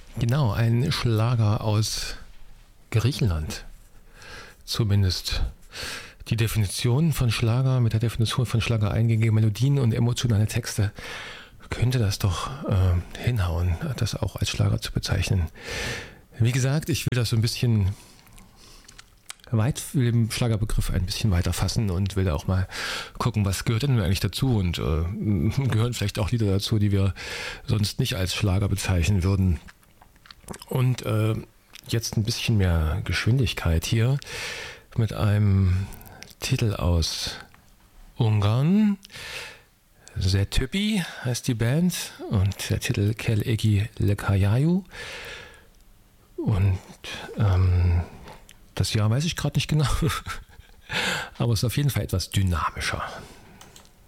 Genau, ein Schlager aus Griechenland. Zumindest die Definition von Schlager, mit der Definition von Schlager eingegeben, Melodien und emotionale Texte, könnte das doch hinhauen, das auch als Schlager zu bezeichnen. Wie gesagt, ich will das so ein bisschen will den Schlagerbegriff ein bisschen weiter fassen und will auch mal gucken, was gehört denn eigentlich dazu und gehören vielleicht auch Lieder dazu, die wir sonst nicht als Schlager bezeichnen würden. Und jetzt ein bisschen mehr Geschwindigkeit hier mit einem Titel aus Ungarn. Zetöpi heißt die Band und der Titel Kel Egi Lekayaju. Und das Jahr weiß ich gerade nicht genau, aber es ist auf jeden Fall etwas dynamischer.